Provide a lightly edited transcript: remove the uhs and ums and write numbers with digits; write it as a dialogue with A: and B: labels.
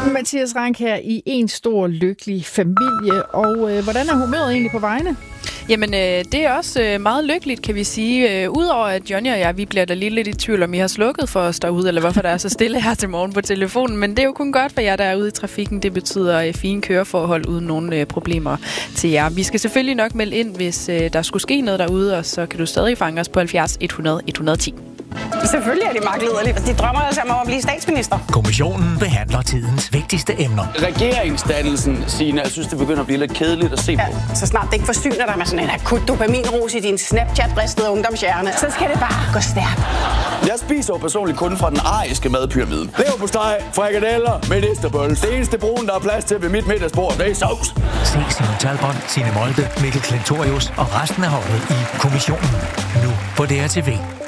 A: Mathias Rank her i en stor lykkelig familie. Og hvordan er humøret egentlig på vejene?
B: Jamen, det er også meget lykkeligt, kan vi sige. Udover at Johnny og jeg, vi bliver da lige lidt i tvivl, om I har slukket for os derude, eller hvorfor der er så stille her til morgen på telefonen. Men det er jo kun godt for jer, der er ude i trafikken. Det betyder fine køreforhold uden nogen problemer til jer. Vi skal selvfølgelig nok melde ind, hvis der skulle ske noget derude, og så kan du stadig fange os på 70 100 110.
C: Selvfølgelig er de magtlederlige. De drømmer altså om at blive statsminister.
D: Kommissionen behandler tidens vigtigste emner.
E: Regeringsdannelsen, Signe, jeg synes, det begynder at blive lidt kedeligt at se på.
C: Så snart det ikke forsyner dig med sådan en akut dopaminrus i din Snapchat-bristede ungdomshjerne, så skal det bare gå stærkt.
E: Jeg spiser jo personligt kun fra den ariske madpyramide. Leverpostej, frikadeller, medisterbøl. Det eneste brun, der er plads til ved mit middagsbord, det er sovs.
D: Se Signe Talbot, Signe Molde, Mikkel Klentorius og resten af holdet i Kommissionen. Nu på DRTV.